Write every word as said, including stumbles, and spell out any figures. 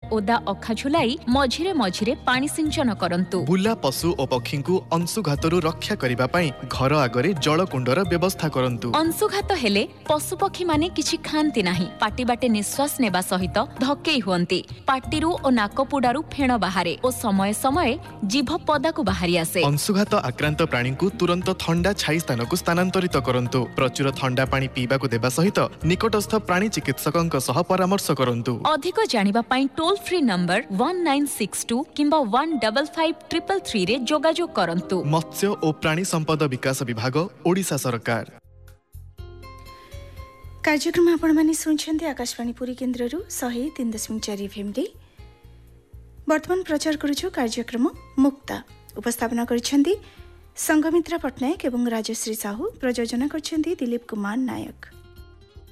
ओदा अखा झुलाई मझिरे मझिरे पानी सिंचन करंतु। बुला पशु और पक्षी को अंशुघातरू रक्षा करिबा पई घर आगरे जलकुंडर व्यवस्था करंतु। अंशुघात हेले पशुपक्षी माने किछि खांती नाही, पाटी बाटे निश्वास नेबा सहित धक्केई हुअंती। पाटीरू और नाकपुडारू फेण बाहारे और समय समय जीभ पदाकू बाहरी आसे। अंशुघात आक्रांत प्राणी को तुरंत ठंडा छाई स्थान को स्थानांतरित करंतु। प्रचुर ठंडा पानी पीबा को देबा सहित निकटस्थ प्राणी चिकित्सकंक सह परामर्श करंतु। अधिक जानिबा पई toll free number one nine six to किंबा one five five three three three रे जोगाजोग करंतु। मत्स्य और प्राणी संपद विकास विभाग, ओडिशा सरकार। कार्यक्रम आपण माने सुनछन्ते आकाशवाणी पुरी केन्द्ररू सहे तीन दशमिक चार एफएम रे। वर्तमान प्रचार करूछु कार्यक्रम मुक्ता। उपस्थापना करिसेंती संघमित्रा पटनायक एवं राजश्री साहू। प्रयोजना करिसेंती दिलीप कुमार नायक।